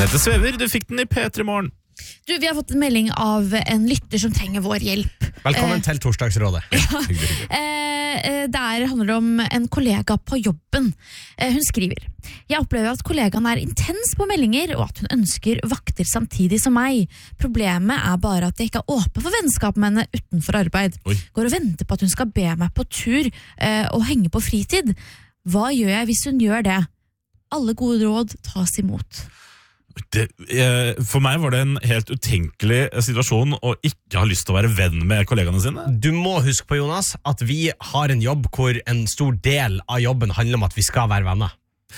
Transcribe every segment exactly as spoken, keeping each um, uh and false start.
Nette Svever, du fikk den i P tre Morgen. Du, vi har fått en melding av en lytter som trenger vår hjelp. Velkommen eh, til torsdagsrådet. Ja, eh, der handler det om en kollega på jobben. Eh, hun skriver: Jeg opplever at kollegaen er intens på meldinger, og at hun ønsker vakter samtidig som meg. Problemet er bare at jeg ikke er åpen for vennskap med henne utenfor arbeid. Oi. Går og venter på at hun skal be meg på tur eh, og henge på fritid. Hva gjør jeg hvis hun gjør det? Alle gode råd tas imot. Det, eh, for meg var det en helt utenkelig situasjon å ikke ha lyst til å være venn med kollegaene sine. Du må huske på, Jonas, at vi har en jobb hvor en stor del av jobben handler om at vi skal være venner.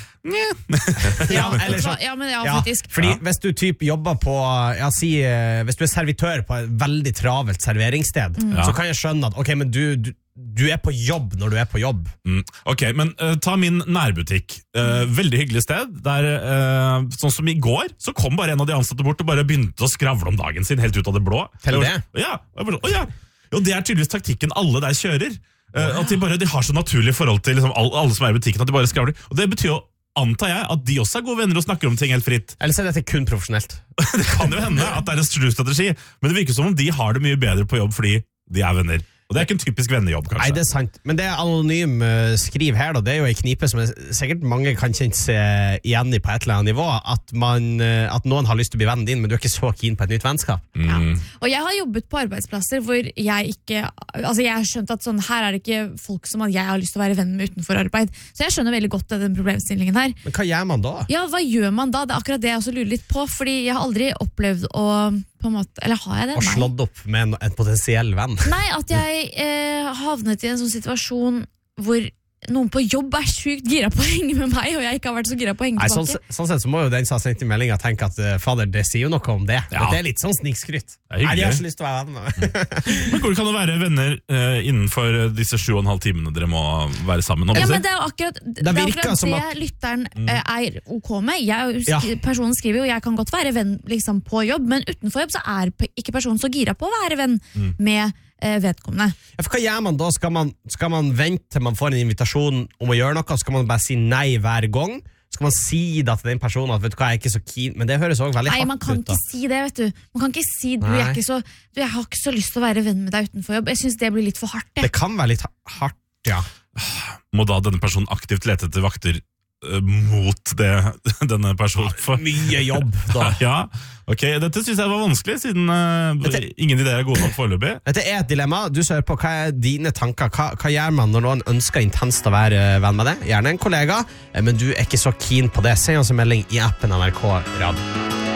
Ja, eller så, ja, men ja, ja, faktisk. fordi Ja. hvis du typ jobber på ja, si, eh, hvis du er servitør på et veldig travelt serveringssted, Ja. så kan jeg skjønne at ok, men du, du, du er på jobb når du er på jobb. Mm. Ok, men uh, ta min nærbutikk. Uh, veldig hyggelig sted. Der, uh, sånn som i går, så kom bare en av de ansatte bort og bare begynte å skravle om dagen sin helt ut av det blå. Til Jeg det? var- Ja, jeg bare, å ja. Jo, det er tydeligvis taktikken alle der kjører. Uh, at de, bare, de har så naturlig forhold til liksom, alle, alle som er i butikken, at de bare skravler. Og det betyr jo, antar jeg, at de også er gode venner og snakker om ting helt fritt. Eller så er dette kun profesjonelt. Det kan jo hende at det er en strategi, men det virker som om de har det mye bedre på jobb fordi de er venner. Og det er ikke en typisk vennejobb, kanskje. Nei, det er sant. Men det anonym uh, skriv her, da, det er jo en knipe som er, sikkert mange kan kjenne seg igjen i på et eller annet nivå, at, man, uh, at noen har lyst til å bli vennen din, men du er ikke så keen på et nytt vennskap. Mm. Ja. Og jeg har jobbet på arbeidsplasser hvor jeg ikke, altså jeg har skjønt at sånn, her er det ikke folk som at jeg har lyst til å være venn med utenfor arbeid. Så jeg skjønner veldig godt den problemstillingen her. Men hva gjør man da? Ja, hva gjør man da? Det er akkurat det jeg også lurer litt på, fordi jeg har aldri opplevd å, på en måte, eller har jeg det? Og Nei. slått opp med en, en potensiell venn? Nei, at jeg eh, havnet i en sånn situasjon hvor noen på jobb er sykt gira på å henge med meg, og jeg ikke har vært så gira på å henge Nei, sånn, tilbake. sånn sett så må jo den som har sendt i meldinga tenke at uh, fader, det sier jo noe om det. Ja. Men det er litt sånn snikskrytt. Det er Nei, de har hyggelig. ikke lyst til å være venner. Men hvordan kan det være venner uh, innenfor disse sju og en halv timene dere må være sammen? Ja, holdt jeg på å men si? det er jo akkurat det, er virker akkurat som det at- lytteren eh, er ok med. Jeg, sk Ja. Personen skriver jo, jeg kan godt være venn liksom, på jobb, men utenfor jobb så er pe- ikke personen så gira på å være venn med eh, vedkommende. Ja, for hva gjør man da? Skal man, skal man vente til man får en invitasjon om å gjøre noe? Skal man bare si nei hver gang? Skal man si da til den personen at vet du hva, jeg er ikke så keen? Men det høres også veldig Nei, man hardt kan ut da. ikke si det, vet du. Man kan ikke si, du, Nei. er ikke så, du, jeg har ikke så lyst til å være venn med deg utenfor jobb. Jeg synes det blir litt for hardt, Det jeg. kan være litt hardt, ja. Må da denne personen aktivt lete etter vakter uh, mot det denne personen får? Mye jobb da. Ja, ok. Dette synes jeg var vanskelig, siden uh, Dette- ingen ideer er gode nok foreløpig. Dette er et dilemma. Du søker på hva er dine tanker. Hva, hva gjør man når noen ønsker intenst å være venn med deg? Gjerne en kollega, eh, men du er ikke så keen på det. Send oss en melding i appen N R K Radio.